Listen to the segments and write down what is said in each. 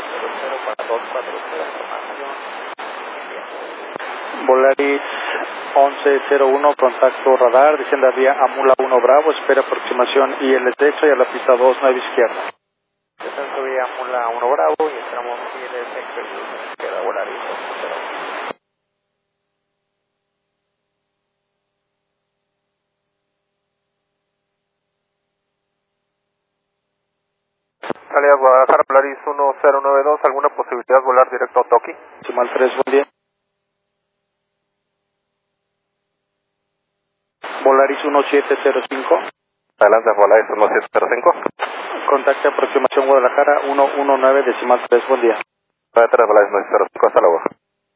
para 240 información. Volaris 1101, contacto radar, descienda vía Amula 1 Bravo, espera aproximación ILS y a la pista 2, 9 izquierda. Descenso vía Amula 1 Bravo y entramos ILS izquierda, Volaris 1101. Salida Guadalajara, Volaris 1092, ¿alguna posibilidad de volar directo a Toki? Decimal 3, buen día. Volaris 1705. Adelante, Volaris 1705. Contacte aproximación Guadalajara 119, decimal 3, buen día. 93, Volaris 905, hasta luego.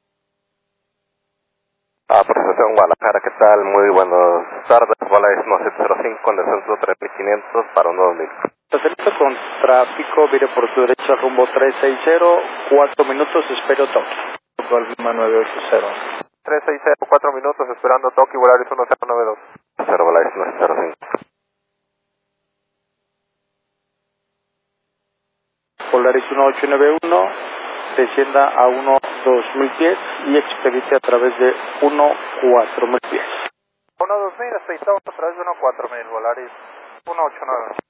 Aproximación Guadalajara, ¿qué tal? Muy buenas tardes, Volaris 1705 con descenso 3500 para 12000. Facilita con tráfico, vire por su derecha rumbo 360, 4 minutos, espero Toki. Lima 980. 360, 4 minutos esperando Toki, Volaris 1092. 0, Volaris 905. Volaris 1891, descienda a 12000 pies y expedite a través de 14000 pies. 12000, aceitamos a través de 14000, Volaris 189.